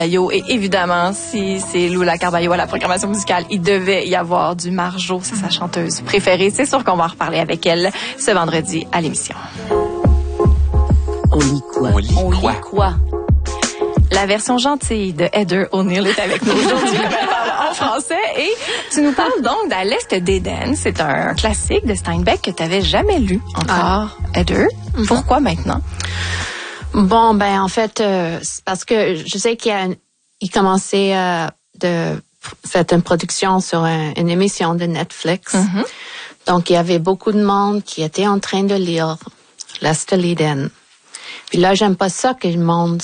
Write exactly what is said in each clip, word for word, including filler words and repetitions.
Carballo. Et évidemment, si c'est Lula Carballo à la programmation musicale, il devait y avoir du Marjo, c'est sa chanteuse préférée. C'est sûr qu'on va en reparler avec elle ce vendredi à l'émission. On lit quoi? On lit On quoi? lit quoi? La version gentille de Heather O'Neill est avec nous aujourd'hui, comme elle parle en français. Et tu nous parles donc d'À l'Est d'Éden. C'est un classique de Steinbeck que tu n'avais jamais lu encore, ah. Heather. Mm-hmm. Pourquoi maintenant? Bon, ben en fait, euh, c'est parce que je sais qu'il y a une, il commençait euh, de faire une production sur un, une émission de Netflix. Mm-hmm. Donc, il y avait beaucoup de monde qui était en train de lire L'Est d'Éden. Puis là, j'aime pas ça que le monde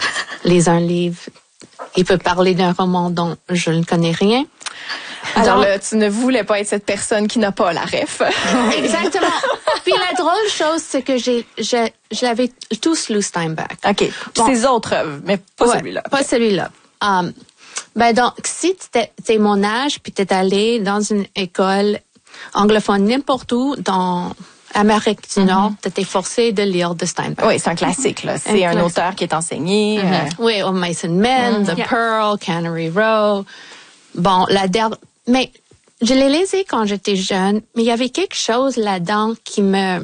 lise un livre. Il peut parler d'un roman dont je ne connais rien. Alors, Alors là, tu ne voulais pas être cette personne qui n'a pas la ref. Exactement. Puis la drôle chose, c'est que j'ai, j'ai, je l'avais tous lu Steinbeck. OK. Bon. Ses autres œuvres, mais pas ouais, celui-là. Pas celui-là. Um, ben donc, si t'es, t'es mon âge, puis t'es allé dans une école anglophone n'importe où, dans Amérique du Nord, mm-hmm. t'étais forcé de lire de Steinbeck. Oui, c'est un classique, là. C'est un, un auteur qui est enseigné. Mm-hmm. Euh... Oui, au Mason Men, mm-hmm. The yeah. Pearl, Cannery Row. Bon, la dernière... Mais je l'ai lisé quand j'étais jeune, mais il y avait quelque chose là-dedans qui me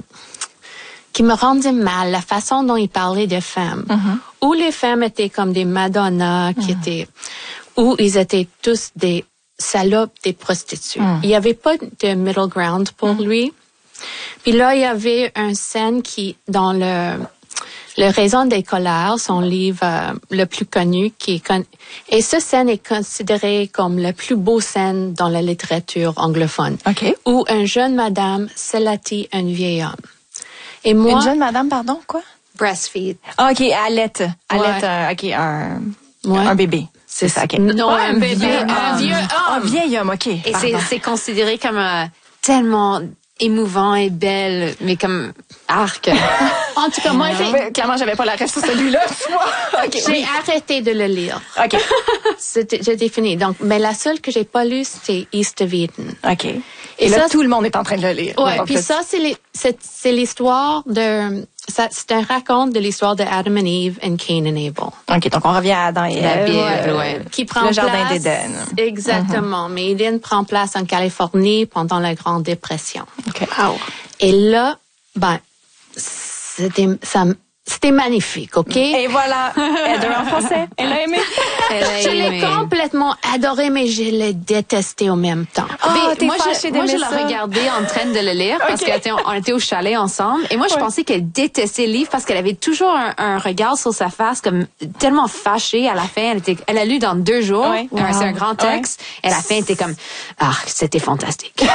qui me rendait mal, la façon dont il parlait de femmes. Mm-hmm. Où les femmes étaient comme des Madonna, qui mm-hmm. étaient... Où ils étaient tous des salopes, des prostituées. Mm-hmm. Il n'y avait pas de middle ground pour mm-hmm. lui. Puis là, il y avait une scène qui, dans le... Le Raison des colères, son livre euh, le plus connu, qui est con... et cette scène est considérée comme la plus beau scène dans la littérature anglophone. OK. Où une jeune madame sallatit un vieil homme. Et moi, une jeune madame, pardon, quoi? Breastfeed. Ah, OK, allait, allait, ouais. euh, OK, un, ouais. un bébé. C'est ça, OK. Non, ouais, un bébé, vieux, un vieux homme. Un vieil homme, OK. Et c'est, c'est considéré comme euh, tellement émouvant et belle, mais comme arc. En tout cas, moi, j'ai... Clairement, j'avais pas la reste sur celui-là. Okay, j'ai oui. arrêté de le lire. OK. C'était, j'étais fini. Donc, mais la seule que j'ai pas lue, c'était East of Eden. OK. Et, Et là, ça, tout le monde est en train de le lire. Ouais. Puis ça, c'est, les, c'est, c'est l'histoire de... Ça, c'est un raconte de l'histoire de Adam and Eve and Cain and Abel. OK, donc on revient à Adam et Ève. Ouais, ouais. Qui prend le place, jardin d'Éden. Exactement. Mm-hmm. Mais Éden prend place en Californie pendant la Grande Dépression. OK. Wow. Et là, ben, c'était, ça, c'était magnifique, OK? Et voilà, Heather en français. Elle a aimé. Elle a je aimé. l'ai complètement adoré, mais je l'ai détesté au même temps. Oh, mais t'es moi, je, moi, je l'ai regardé en train de le lire parce okay. qu'on était au chalet ensemble. Et moi, je ouais. pensais qu'elle détestait le livre parce qu'elle avait toujours un, un regard sur sa face comme tellement fâchée. À la fin, elle était, elle a lu dans deux jours. Ouais. Wow. C'est un grand texte. Ouais. Et à la fin, elle était comme, ah, c'était fantastique.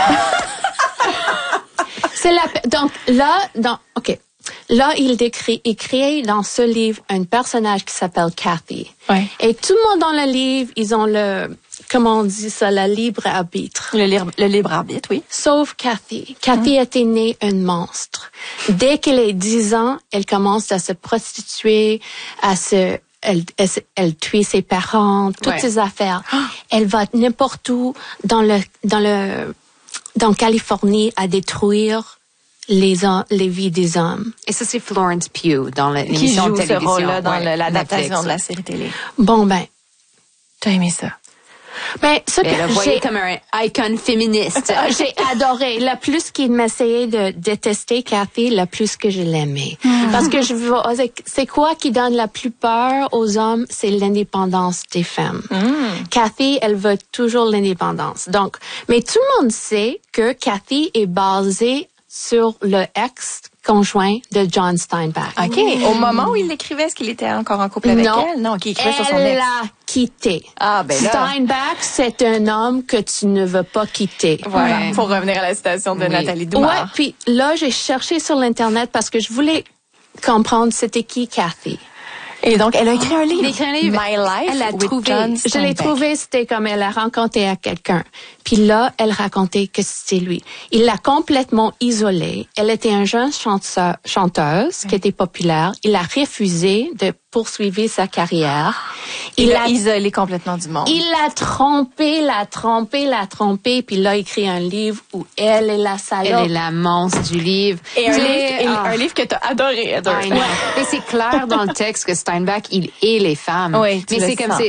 C'est la, donc là, dans, OK. Là, il décrit, il crée dans ce livre un personnage qui s'appelle Kathy. Ouais. Et tout le monde dans le livre, ils ont le, comment on dit ça, le libre arbitre. Le libre, le libre arbitre, oui. Sauf Kathy. Kathy mmh. était née un monstre. Dès qu'elle est dix ans, elle commence à se prostituer, à se, elle, elle, elle tue ses parents, toutes ouais. ses affaires. Elle va n'importe où dans le, dans le, dans Californie à détruire les, les vies des hommes. Et ça, c'est Florence Pugh dans l'émission de télévision. Qui joue ce rôle-là dans ouais, l'adaptation de la série télé. Bon, ben. T'as aimé ça? Ben, ce que elle a voyé comme un icon féministe. J'ai adoré. Le plus qu'il m'essayait de détester Kathy, le plus que je l'aimais. Mm. Parce que je vois, c'est quoi qui donne la plus peur aux hommes? C'est l'indépendance des femmes. Mm. Kathy, elle veut toujours l'indépendance. Donc, mais tout le monde sait que Kathy est basée sur le ex-conjoint de John Steinbeck. OK. Mm. Au moment où il l'écrivait, est-ce qu'il était encore en couple avec non. elle? Non, qui écrivait elle sur son ex. Elle l'a quitté. Ah, ben là. Steinbeck, c'est un homme que tu ne veux pas quitter. Voilà. Ouais. Pour revenir à la citation de oui. Nathalie Dumas. Ouais, puis là, j'ai cherché sur l'Internet parce que je voulais comprendre c'était qui Kathy. Et donc, elle a écrit un livre. Elle a écrit un livre. My Life elle a with trouvé. John Je l'ai trouvé, c'était comme elle a rencontré à quelqu'un. Puis là, elle racontait que c'était lui. Il l'a complètement isolée. Elle était une jeune chanteur, chanteuse oui. qui était populaire. Il a refusé de poursuivi sa carrière. Il l'a isolé complètement du monde. Il l'a trompé, l'a trompé, l'a trompé, puis là, il écrit un livre où elle est la salope. Elle est la monstre du livre. Et un, Mais, livre, et ah. un livre que t'as adoré, Heather. Ouais. Mais c'est clair dans le texte que Steinbeck, il est les femmes. Oui, tu mais le c'est comme sens. c'est